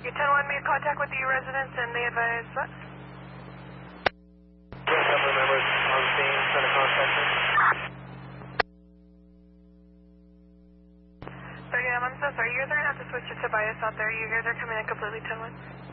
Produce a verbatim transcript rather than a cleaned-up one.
Okay, ten one made contact with the residents and they advised what? Family members on scene trying to contact me. thirty-nine, I'm so sorry. You guys are going to have to switch it to bias out there. You guys are coming in completely ten one.